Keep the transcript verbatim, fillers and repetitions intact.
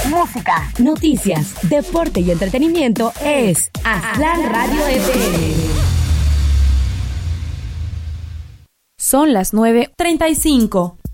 música, noticias, deporte y entretenimiento es Aztlán Radio F M. Son las nueve treinta y cinco.